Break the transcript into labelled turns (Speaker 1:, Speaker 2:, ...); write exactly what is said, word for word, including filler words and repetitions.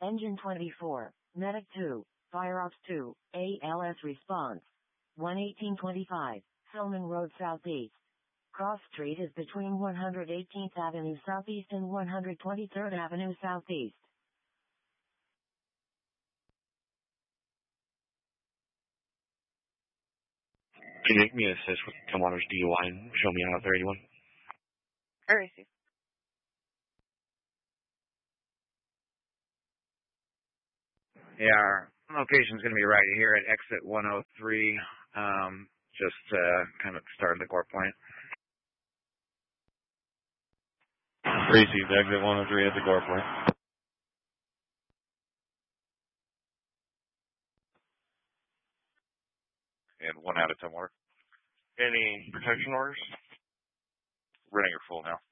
Speaker 1: Engine twenty-four, Medic two, Fire Ops two, A L S response. one eighteen twenty-five, Hillman Road Southeast. Cross Street is between one hundred eighteenth Avenue Southeast and one hundred twenty-third Avenue Southeast.
Speaker 2: Can you make me assist with Tomato's D U I and show me out thirty-one?
Speaker 3: I receive.
Speaker 4: Yeah, our location's going to be right here at exit one oh three, um, just uh, kind of start of the core plant.
Speaker 5: Received, exit one oh three at the core plant.
Speaker 6: And one out of ten water.
Speaker 2: Any protection orders?
Speaker 6: Running her full now.